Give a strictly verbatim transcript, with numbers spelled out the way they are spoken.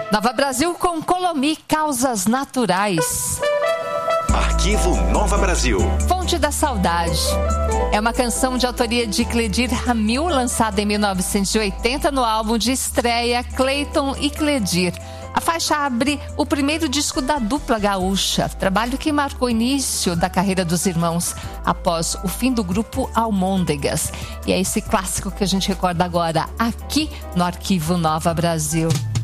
Nova Brasil com Colomi, Causas Naturais. Arquivo Nova Brasil. Fonte da Saudade. É uma canção de autoria de Cledir Ramil, lançada em mil novecentos e oitenta no álbum de estreia Cleiton e Cledir. A faixa abre o primeiro disco da dupla gaúcha, trabalho que marcou o início da carreira dos irmãos após o fim do grupo Almôndegas. E é esse clássico que a gente recorda agora aqui no Arquivo Nova Brasil.